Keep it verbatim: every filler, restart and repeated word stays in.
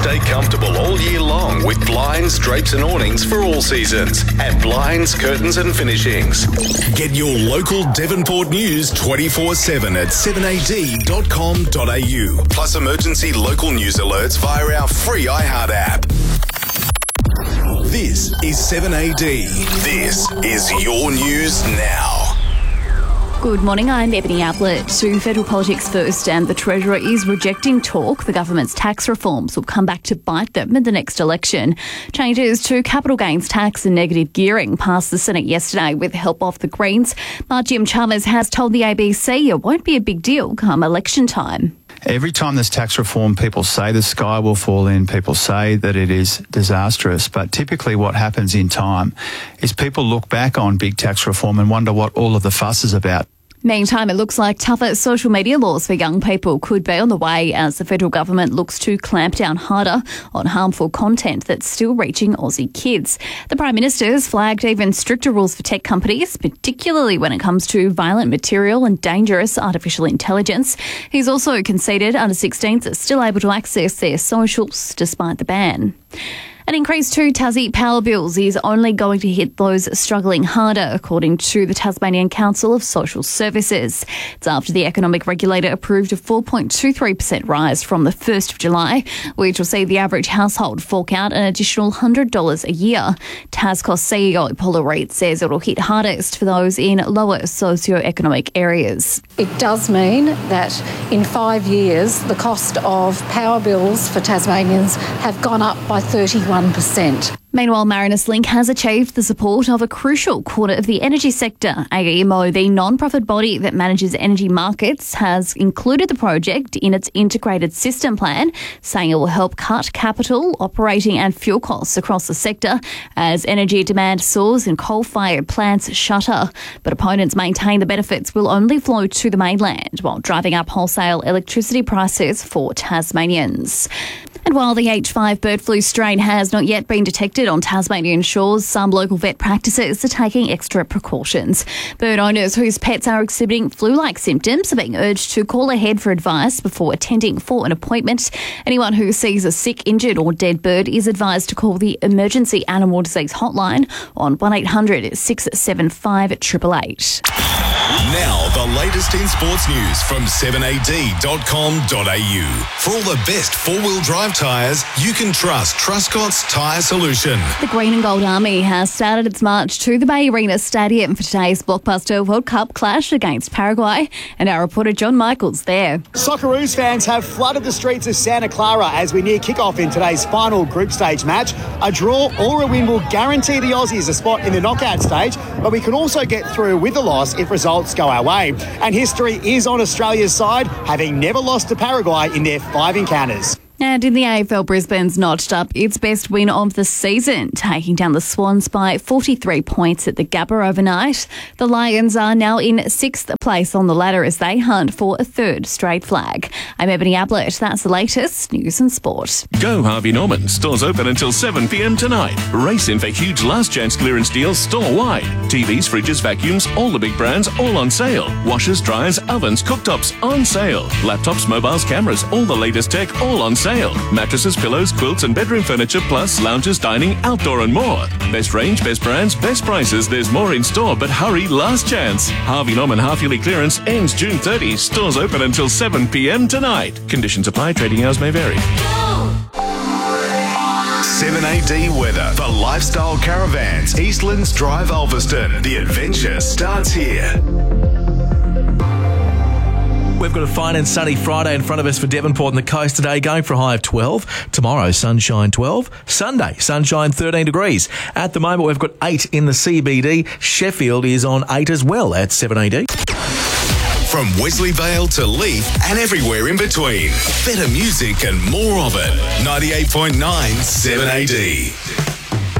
Stay comfortable all year long with blinds, drapes and awnings for all seasons at Blinds, Curtains and Finishings. Get your local Devonport news twenty-four seven at seven a d dot com dot a u. Plus emergency local news alerts via our free iHeart app. This is seven A D. This is your news now. Good morning, I'm Ebony Ablett. To federal politics first, and the Treasurer is rejecting talk the government's tax reforms will come back to bite them in the next election. Changes to capital gains tax and negative gearing passed the Senate yesterday with help of the Greens, but Jim Chalmers has told the A B C it won't be a big deal come election time. Every time there's tax reform, people say the sky will fall in, people say that it is disastrous, but typically what happens in time is people look back on big tax reform and wonder what all of the fuss is about. Meantime, it looks like tougher social media laws for young people could be on the way as the federal government looks to clamp down harder on harmful content that's still reaching Aussie kids. The Prime Minister has flagged even stricter rules for tech companies, particularly when it comes to violent material and dangerous artificial intelligence. He's also conceded under sixteens are still able to access their socials despite the ban. An increase to Tassie power bills is only going to hit those struggling harder, according to the Tasmanian Council of Social Services. It's after the economic regulator approved a four point two three percent rise from the first of July, which will see the average household fork out an additional one hundred dollars a year. Tascos C E O Paula Reid says it will hit hardest for those in lower socioeconomic areas. It does mean that in five years, the cost of power bills for Tasmanians have gone up by thirty-one percent. Meanwhile, Marinus Link has achieved the support of a crucial quarter of the energy sector. A E M O, the non-profit body that manages energy markets, has included the project in its integrated system plan, saying it will help cut capital, operating and fuel costs across the sector as energy demand soars and coal-fired plants shutter. But opponents maintain the benefits will only flow to the mainland while driving up wholesale electricity prices for Tasmanians. And while the H five bird flu strain has not yet been detected on Tasmanian shores, some local vet practices are taking extra precautions. Bird owners whose pets are exhibiting flu-like symptoms are being urged to call ahead for advice before attending for an appointment. Anyone who sees a sick, injured or dead bird is advised to call the Emergency Animal Disease Hotline on one eight hundred six seven five eight eight eight. Now, the latest in sports news from seven a d dot com dot a u. For all the best four-wheel drive tyres, you can trust Truscott's Tyre Solution. The Green and Gold Army has started its march to the Bay Arena Stadium for today's blockbuster World Cup clash against Paraguay, and our reporter John Michael's there. Socceroos fans have flooded the streets of Santa Clara as we near kick-off in today's final group stage match. A draw or a win will guarantee the Aussies a spot in the knockout stage, but we can also get through with a loss if results go our way. And history is on Australia's side, having never lost to Paraguay in their five encounters. And in the A F L, Brisbane's notched up its best win of the season, taking down the Swans by forty-three points at the Gabba overnight. The Lions are now in sixth place on the ladder as they hunt for a third straight flag. I'm Ebony Ablett. That's the latest news and sport. Go Harvey Norman. Stores open until seven p m tonight. Race in for huge last chance clearance deals store-wide. T Vs, fridges, vacuums, all the big brands, all on sale. Washers, dryers, ovens, cooktops, on sale. Laptops, mobiles, cameras, all the latest tech, all on sale. Mattresses, pillows, quilts and bedroom furniture, plus lounges, dining, outdoor and more. Best range, best brands, best prices. There's more in store, but hurry, last chance. Harvey Norman half-yearly clearance ends June thirtieth. Stores open until seven p m tonight. Conditions apply. Trading hours may vary. seven A D weather for Lifestyle Caravans, Eastlands Drive, Ulverston. The adventure starts here. We've got a fine and sunny Friday in front of us for Devonport and the coast today, going for a high of twelve. Tomorrow, sunshine twelve. Sunday, sunshine thirteen degrees. At the moment, we've got eight in the C B D. Sheffield is on eight as well at seven A D. From Wesleyvale to Leith and everywhere in between. Better music and more of it. ninety-eight point nine seven A D.